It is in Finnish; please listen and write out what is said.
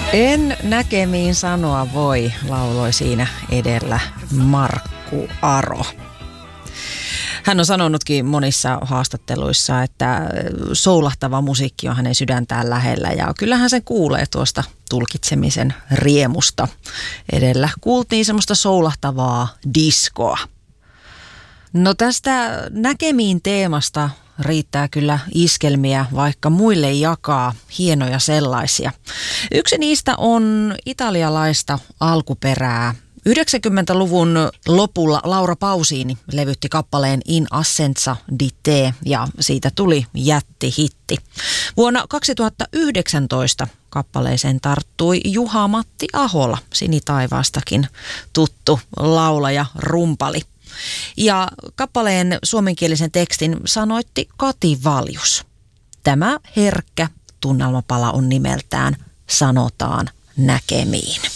En näkemiin sanoa voi, lauloi siinä edellä Markku Aro. Hän on sanonutkin monissa haastatteluissa, että soulahtava musiikki on hänen sydäntään lähellä ja kyllähän sen kuulee tuosta tulkitsemisen riemusta. Edellä kuultiin semmoista soulahtavaa diskoa. No tästä näkemiin teemasta riittää kyllä iskelmiä, vaikka muille jakaa, hienoja sellaisia. Yksi niistä on italialaista alkuperää. 90-luvun lopulla Laura Pausini levytti kappaleen In Assenza di Te ja siitä tuli jättihitti. Vuonna 2019 kappaleeseen tarttui Juha-Matti Ahola, Sinitaivaastakin tuttu laulaja rumpali. Ja kappaleen suomenkielisen tekstin sanoitti Kati Valjus. Tämä herkkä tunnelmapala on nimeltään Sanotaan näkemiin.